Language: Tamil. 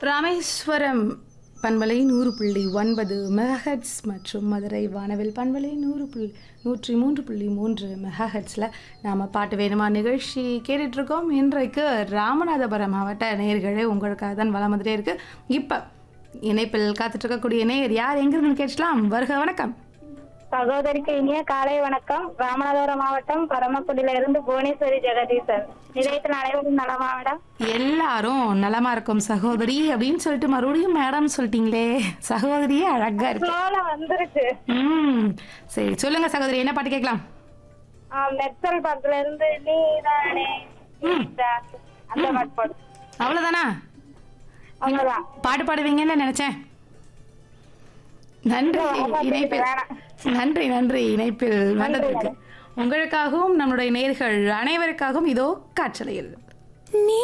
ராமேஸ்வரம் பண்பலை 100.9 மெகாஹெட்ஸ் மற்றும் மதுரை வானவில் பண்பலை 103.3 மெகாஹெட்ஸில் நாம் பாட்டு வேணுமா நிகழ்ச்சி கேட்டுட்ருக்கோம். இன்றைக்கு ராமநாதபுரம் மாவட்ட நேயர்களே உங்களுக்காக தான் வளம் வந்துட்டே இருக்குது. இப்போ இணைப்பில் காத்துட்ருக்கக்கூடிய நேயர் யார் எங்கிருந்து கேட்கலாம்? வருக, வணக்கம். சகோதரிக்கு இனிய காலை வணக்கம். ராமநாதபுரம் மாவட்டம் பரமக்குடியில இருந்து புவனேஸ்வரி ஜெகதீசன். நிலையத்தில் அனைவரும் நலமா மேடம்? எல்லாரும் நலமா இருக்கும் சகோதரி அப்படின்னு சொல்லிட்டு மறுபடியும் மேடம் சொல்லிட்டீங்களே. சகோதரியே அழகா இருக்கு. வந்துருச்சு. சரி, சொல்லுங்க சகோதரி, என்ன பாட்டு கேட்கலாம்? மெர்சல் படத்துல இருந்து நீதானே அந்த பாட்டு பாடு. அவ்வளவுதானா? அவ்வளவுதான். பாட்டு பாடுவீங்கன்னு நினைச்சேன். நன்றி இணைப்பில் நன்றி இணைப்பில் வந்ததற்கு. உங்களுக்காகவும் நம்முடைய நேயர்கள் அனைவருக்காகவும் இதோ காற்றலையில்.